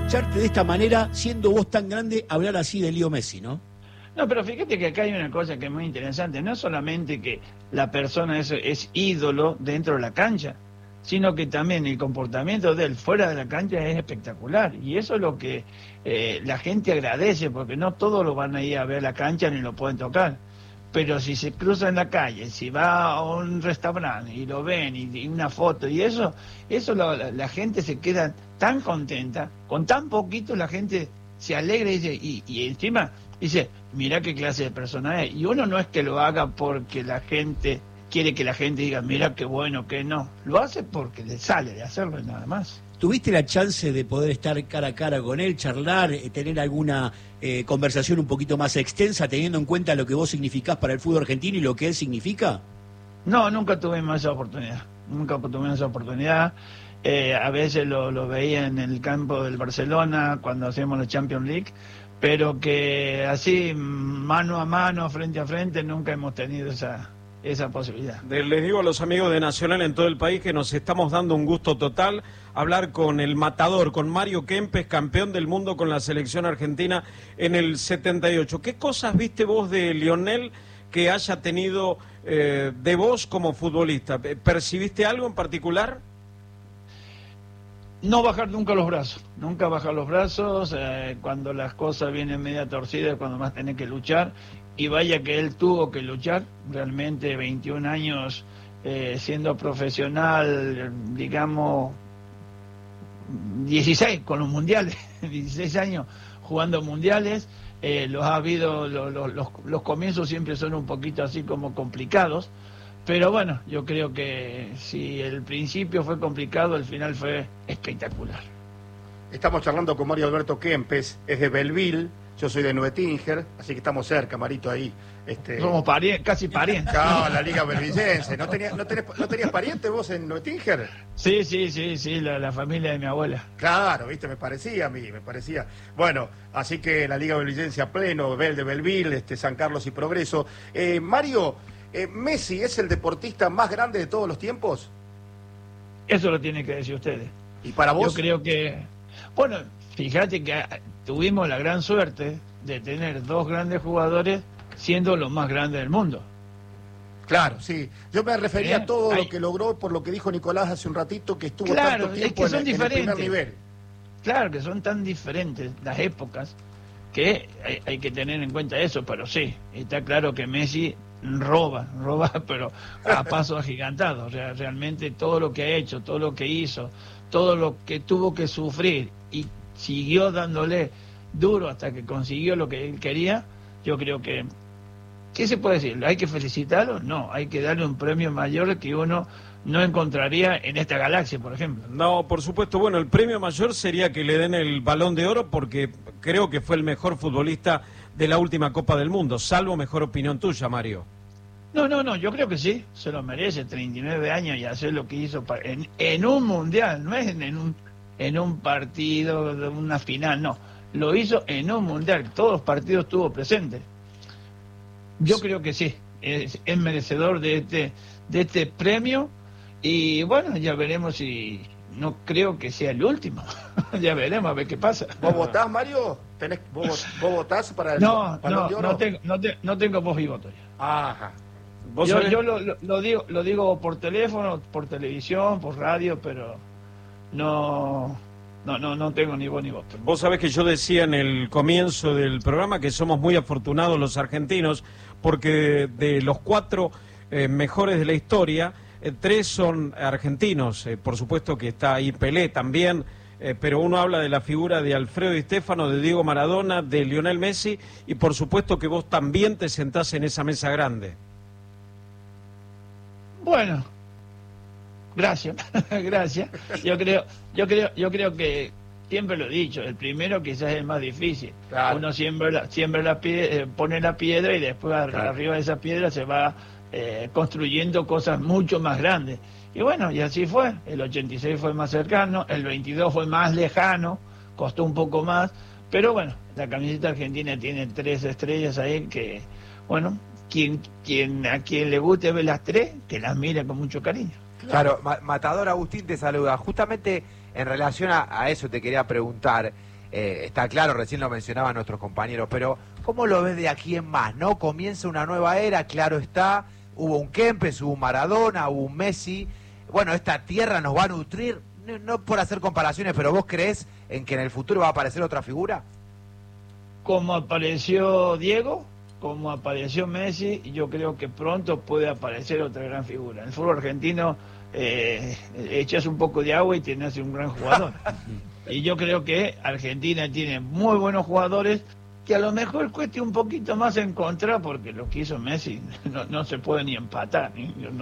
escucharte de esta manera, siendo vos tan grande, hablar así de Leo Messi, ¿no? No, pero fíjate que acá hay una cosa que es muy interesante. No solamente que la persona es ídolo dentro de la cancha, sino que también el comportamiento de él fuera de la cancha es espectacular. Y eso es lo que la gente agradece, porque no todos lo van a ir a ver la cancha ni lo pueden tocar. Pero si se cruza en la calle, si va a un restaurante y lo ven y una foto y eso la gente se queda tan contenta, con tan poquito la gente se alegra y dice, y encima dice, mira qué clase de persona es. Y uno no es que lo haga porque la gente quiere que la gente diga, mira qué bueno, que no. Lo hace porque le sale de hacerlo y nada más. ¿Tuviste la chance de poder estar cara a cara con él, charlar, tener alguna conversación un poquito más extensa, teniendo en cuenta lo que vos significás para el fútbol argentino y lo que él significa? No, nunca tuvimos esa oportunidad. Nunca tuvimos esa oportunidad. A veces lo veía en el campo del Barcelona cuando hacíamos la Champions League, pero que así, mano a mano, frente a frente, nunca hemos tenido esa posibilidad. Les digo a los amigos de Nacional en todo el país que nos estamos dando un gusto total hablar con el matador, con Mario Kempes, campeón del mundo con la selección argentina en el 78. ¿Qué cosas viste vos de Lionel que haya tenido de vos como futbolista? ¿Percibiste algo en particular? No bajar nunca los brazos, nunca bajar los brazos, cuando las cosas vienen media torcidas, cuando más tenés que luchar, y vaya que él tuvo que luchar, realmente 21 años siendo profesional, digamos, 16 con los mundiales, 16 años jugando mundiales, los ha habido, los comienzos siempre son un poquito así como complicados, pero bueno, yo creo que si el principio fue complicado, el final fue espectacular. Estamos charlando con Mario Alberto Kempes, es de Belleville, yo soy de Nuetinger, así que estamos cerca, Marito, ahí. Somos casi parientes. No, la Liga Belvillense. ¿No tenías parientes vos en Nuetinger? Sí, la familia de mi abuela. Claro, viste, me parecía a mí. Bueno, así que la Liga Belvillense a pleno, de Belleville, San Carlos y Progreso. Mario, ¿Messi es el deportista más grande de todos los tiempos? Eso lo tienen que decir ustedes. ¿Y para vos? Yo creo que... Bueno, fíjate que tuvimos la gran suerte de tener dos grandes jugadores siendo los más grandes del mundo. Claro, sí. Yo me refería a todo lo que logró, por lo que dijo Nicolás hace un ratito, que estuvo tanto tiempo en el primer nivel. Claro, que son tan diferentes las épocas que hay que tener en cuenta eso, pero sí, está claro que Messi roba, pero a paso agigantado. O sea, realmente todo lo que ha hecho, todo lo que hizo, todo lo que tuvo que sufrir y siguió dándole duro hasta que consiguió lo que él quería, yo creo que... ¿Qué se puede decir? ¿Hay que felicitarlo? No, hay que darle un premio mayor que uno no encontraría en esta galaxia, por ejemplo. No, por supuesto. Bueno, el premio mayor sería que le den el Balón de Oro porque creo que fue el mejor futbolista de la última Copa del Mundo, salvo mejor opinión tuya, Mario. No, yo creo que sí, se lo merece, 39 años y hacer lo que hizo en un mundial, no es en un partido, de una final, no, lo hizo en un mundial, todos los partidos estuvo presente. Yo creo que sí, es merecedor de este premio y bueno, ya veremos si... No creo que sea el último, ya veremos a ver qué pasa. ¿Vos votás, Mario? ¿Vos votás para el Balón de Oro? No tengo voz y voto ya. Ajá. Yo lo digo por teléfono, por televisión, por radio, pero no tengo ni voz ni voto. Vos sabés que yo decía en el comienzo del programa que somos muy afortunados los argentinos porque de los 4 mejores de la historia, 3 son argentinos. Por supuesto que está ahí Pelé también, pero uno habla de la figura de Alfredo Di Stéfano, de Diego Maradona, de Lionel Messi, y por supuesto que vos también te sentás en esa mesa grande. Bueno, gracias. Yo creo que siempre lo he dicho, el primero quizás es el más difícil. Claro. Uno pone la piedra y después arriba de esa piedra se va construyendo cosas mucho más grandes. Y bueno, y así fue. El 86 fue más cercano, el 22 fue más lejano, costó un poco más, pero bueno, la camiseta argentina tiene 3 estrellas ahí que, bueno, a quien le guste ver las 3, que las mire con mucho cariño. Claro, Matador Agustín te saluda. Justamente en relación a eso te quería preguntar. está claro, recién lo mencionaban nuestros compañeros, pero ¿cómo lo ves de aquí en más, no? Comienza una nueva era, claro está, hubo un Kempes, hubo un Maradona, hubo un Messi, bueno, esta tierra nos va a nutrir, no por hacer comparaciones, pero ¿vos creés en que en el futuro va a aparecer otra figura? Como apareció Diego, como apareció Messi, yo creo que pronto puede aparecer otra gran figura. En el fútbol argentino echas un poco de agua y tienes un gran jugador. Y yo creo que Argentina tiene muy buenos jugadores que a lo mejor cueste un poquito más encontrar, porque lo que hizo Messi no se puede ni empatar,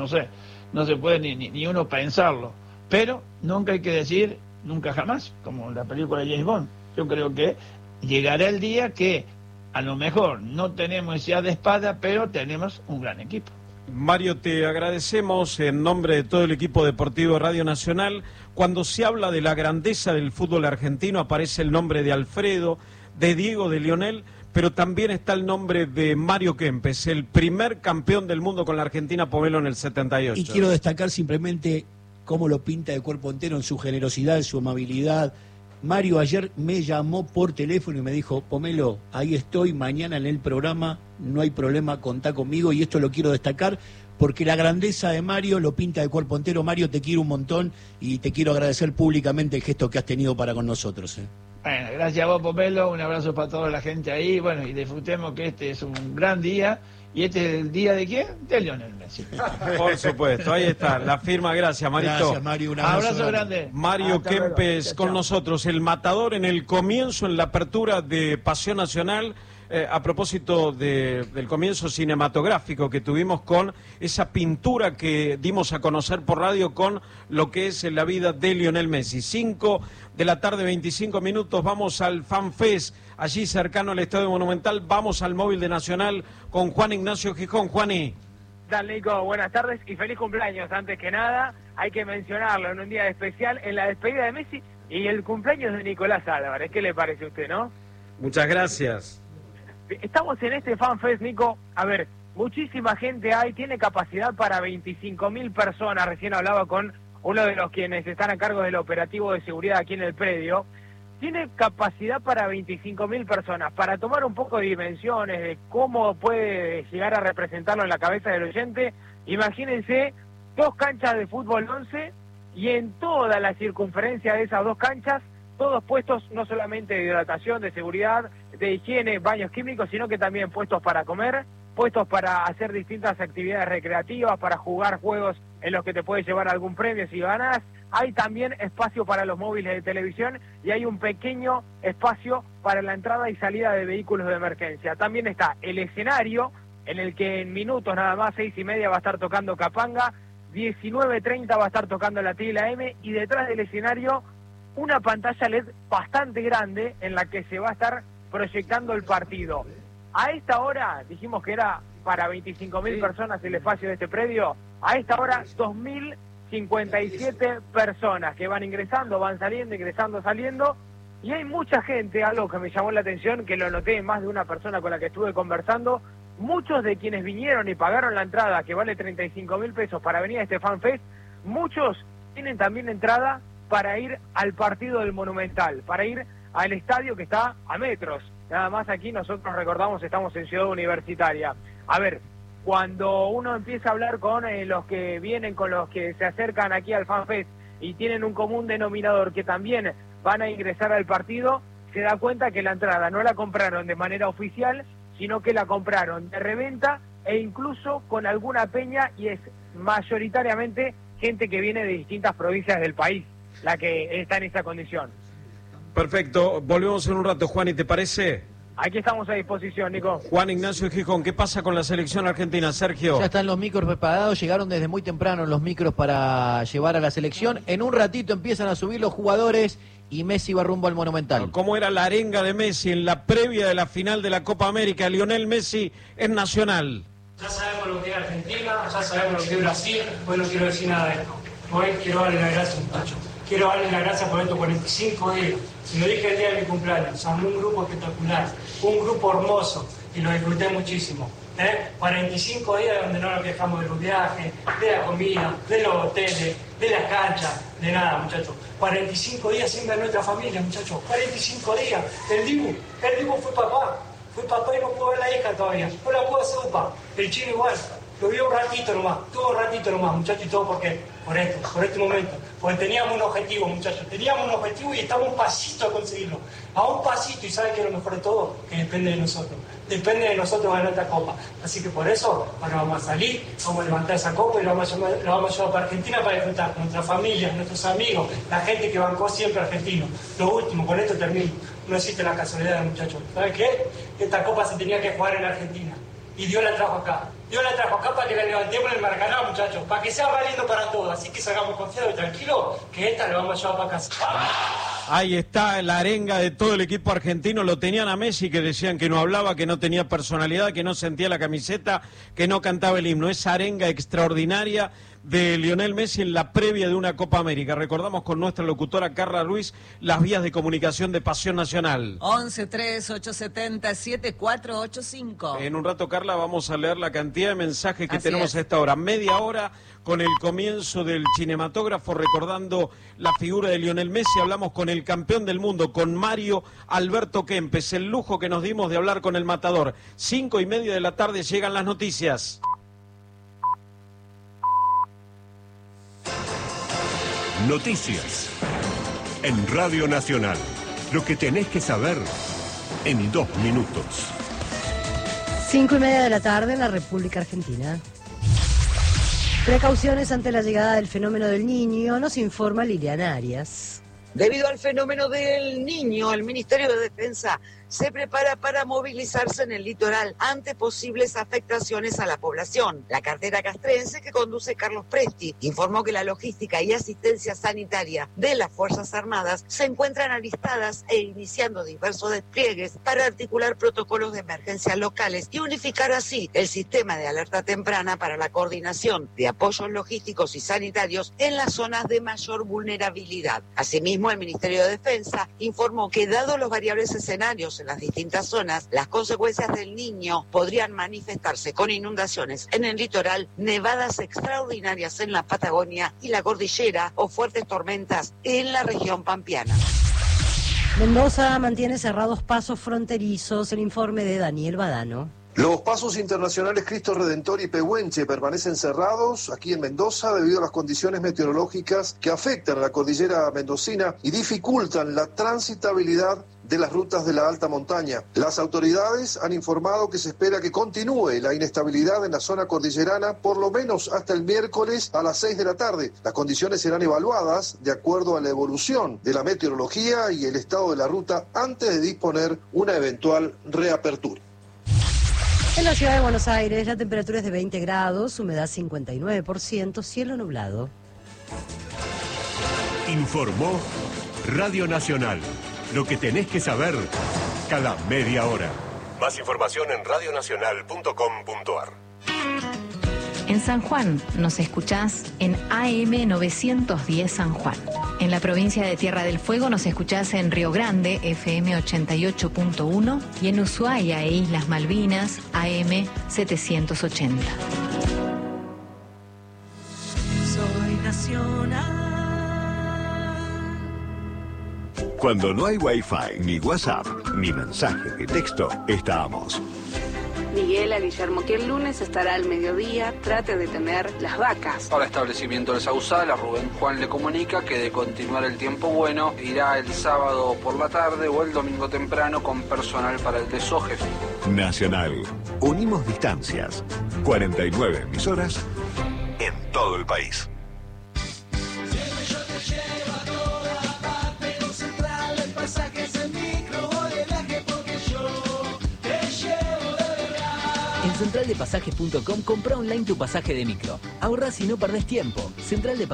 no se puede ni uno pensarlo. Pero nunca hay que decir nunca jamás, como la película de James Bond. Yo creo que llegará el día que a lo mejor no tenemos esa de espada, pero tenemos un gran equipo. Mario, te agradecemos en nombre de todo el equipo deportivo de Radio Nacional. Cuando se habla de la grandeza del fútbol argentino aparece el nombre de Alfredo, de Diego, de Lionel, pero también está el nombre de Mario Kempes, el primer campeón del mundo con la Argentina Pomelo en el 78. Y quiero destacar simplemente cómo lo pinta de cuerpo entero, en su generosidad, en su amabilidad. Mario ayer me llamó por teléfono y me dijo: Pomelo, ahí estoy, mañana en el programa, no hay problema, contá conmigo, y esto lo quiero destacar porque la grandeza de Mario lo pinta de cuerpo entero. Mario, te quiero un montón y te quiero agradecer públicamente el gesto que has tenido para con nosotros. Bueno, gracias a vos, Pomelo, un abrazo para toda la gente ahí, bueno, y disfrutemos que este es un gran día. ¿Y este es el día de quién? De Lionel Messi. Por supuesto, ahí está, la firma, gracias, Marito. Gracias, Mario, un abrazo grande. Mario Kempes luego. con nosotros, el matador en el comienzo, en la apertura de Pasión Nacional, a propósito del comienzo cinematográfico que tuvimos con esa pintura que dimos a conocer por radio con lo que es la vida de Lionel Messi. 5 de la tarde, 25 minutos, vamos al FanFest, allí cercano al Estadio Monumental, vamos al móvil de Nacional con Juan Ignacio Gijón. Juani. ¿Qué tal, Nico? Buenas tardes y feliz cumpleaños. Antes que nada, hay que mencionarlo en un día especial, en la despedida de Messi y el cumpleaños de Nicolás Álvarez. ¿Qué le parece a usted, no? Muchas gracias. Estamos en este FanFest, Nico. A ver, muchísima gente hay, tiene capacidad para 25.000 personas. Recién hablaba con uno de los quienes están a cargo del operativo de seguridad aquí en el predio. Tiene capacidad para 25.000 personas. Para tomar un poco de dimensiones de cómo puede llegar a representarlo en la cabeza del oyente, imagínense 2 canchas de fútbol 11 y en toda la circunferencia de esas 2 canchas, todos puestos no solamente de hidratación, de seguridad, de higiene, baños químicos, sino que también puestos para comer, puestos para hacer distintas actividades recreativas, para jugar juegos en los que te puedes llevar algún premio si ganas. Hay también espacio para los móviles de televisión y hay un pequeño espacio para la entrada y salida de vehículos de emergencia. También está el escenario en el que en minutos nada más, 6:30 va a estar tocando Capanga, 19:30 va a estar tocando la T y la M, y detrás del escenario una pantalla LED bastante grande en la que se va a estar proyectando el partido. A esta hora, dijimos que era para 25.000 personas el espacio de este predio, a esta hora 2.057 personas que van ingresando, van saliendo, ingresando, saliendo, y hay mucha gente, algo que me llamó la atención, que lo noté en más de una persona con la que estuve conversando, muchos de quienes vinieron y pagaron la entrada, que vale 35.000 pesos para venir a este FanFest, muchos tienen también entrada para ir al partido del Monumental, para ir al estadio que está a metros. Nada más aquí nosotros recordamos, estamos en Ciudad Universitaria. A ver, cuando uno empieza a hablar con los que vienen, con los que se acercan aquí al FanFest y tienen un común denominador que también van a ingresar al partido, se da cuenta que la entrada no la compraron de manera oficial, sino que la compraron de reventa e incluso con alguna peña, y es mayoritariamente gente que viene de distintas provincias del país la que está en esa condición. Perfecto, volvemos en un rato, Juan, ¿y te parece? Aquí estamos a disposición, Nico. Juan Ignacio Gijón, ¿qué pasa con la selección argentina, Sergio? Ya están los micros preparados, llegaron desde muy temprano los micros para llevar a la selección. En un ratito empiezan a subir los jugadores y Messi va rumbo al Monumental. ¿Cómo era la arenga de Messi en la previa de la final de la Copa América? Lionel Messi es Nacional. Ya sabemos lo que es Argentina, ya sabemos lo que es Brasil, hoy no quiero decir nada de esto. Hoy quiero darle las gracias, muchachos. Quiero darle las gracias por estos 45 días. Y lo dije el día de mi cumpleaños, son un grupo espectacular, un grupo hermoso, y lo disfruté muchísimo. 45 días donde no nos quejamos de los viajes, de la comida, de los hoteles, de las canchas, De nada, muchachos. 45 días sin ver nuestra familia, muchachos. 45 días. El Dibu fue papá. Fue papá y no pudo ver la hija todavía. No la pudo hacer UPA. El chino igual. Lo vio un ratito nomás. Todo un ratito nomás, muchachos. ¿Y todo por qué? Por este momento. Porque teníamos un objetivo, muchachos. Teníamos un objetivo y estamos a un pasito a conseguirlo. A un pasito. ¿Y saben qué es lo mejor de todo? Que depende de nosotros. Depende de nosotros ganar esta copa. Así que por eso, ahora vamos a salir, vamos a levantar esa copa y la vamos a llevar para Argentina para disfrutar con nuestras familias, nuestros amigos, la gente que bancó siempre argentino. Lo último, con esto termino. No existe la casualidad, muchachos. ¿Sabes qué? Esta copa se tenía que jugar en Argentina. Y Dios la trajo acá. Dios la trajo acá para que la levantemos en el Maracaná, muchachos. Para que sea valiendo para todos. Así que salgamos confiados y tranquilos que esta la vamos a llevar para casa. Ahí está la arenga de todo el equipo argentino. Lo tenían a Messi, que decían que no hablaba, que no tenía personalidad, que no sentía la camiseta, que no cantaba el himno. Esa arenga extraordinaria de Lionel Messi en la previa de una Copa América. Recordamos con nuestra locutora Carla Ruiz las vías de comunicación de Pasión Nacional. 11-3-870-7485. En un rato, Carla, vamos a leer la cantidad de mensajes que Así tenemos es. a esta hora. Media hora con el comienzo del cinematógrafo, recordando la figura de Lionel Messi. Hablamos con el campeón del mundo, con Mario Alberto Kempes. El lujo que nos dimos de hablar con el matador. 5:30 de la tarde llegan las noticias. Noticias en Radio Nacional. Lo que tenés que saber en 2 minutos. 5:30 de la tarde en la República Argentina. Precauciones ante la llegada del fenómeno del Niño, nos informa Liliana Arias. Debido al fenómeno del Niño, el Ministerio de Defensa se prepara para movilizarse en el litoral ante posibles afectaciones a la población. La cartera castrense que conduce Carlos Presti informó que la logística y asistencia sanitaria de las Fuerzas Armadas se encuentran alistadas e iniciando diversos despliegues para articular protocolos de emergencia locales y unificar así el sistema de alerta temprana para la coordinación de apoyos logísticos y sanitarios en las zonas de mayor vulnerabilidad. Asimismo, el Ministerio de Defensa informó que, dado los variables escenarios en las distintas zonas, las consecuencias del Niño podrían manifestarse con inundaciones en el litoral, nevadas extraordinarias en la Patagonia y la cordillera o fuertes tormentas en la región pampeana. Mendoza mantiene cerrados pasos fronterizos, el informe de Daniel Badano. Los pasos internacionales Cristo Redentor y Pehuenche permanecen cerrados aquí en Mendoza debido a las condiciones meteorológicas que afectan a la cordillera mendocina y dificultan la transitabilidad de las rutas de la alta montaña. Las autoridades han informado que se espera que continúe la inestabilidad en la zona cordillerana por lo menos hasta el miércoles a las 6 de la tarde. Las condiciones serán evaluadas de acuerdo a la evolución de la meteorología y el estado de la ruta antes de disponer una eventual reapertura. En la ciudad de Buenos Aires la temperatura es de 20 grados, humedad 59%, cielo nublado. Informó Radio Nacional. Lo que tenés que saber cada media hora. Más información en radionacional.com.ar. En San Juan nos escuchás en AM 910 San Juan. En la provincia de Tierra del Fuego nos escuchás en Río Grande, FM 88.1, y en Ushuaia e Islas Malvinas, AM 780. Soy nacional. Cuando no hay Wi-Fi, ni WhatsApp, ni mensaje de texto, estamos. Miguel a Guillermo que el lunes estará al mediodía, trate de tener las vacas. Para establecimiento del Sausal, a Rubén Juan le comunica que de continuar el tiempo bueno, irá el sábado por la tarde o el domingo temprano con personal para el desoje. Nacional. Unimos distancias. 49 emisoras en todo el país. En centraldepasajes.com compra online tu pasaje de micro. Ahorrás y no perdés tiempo. Central de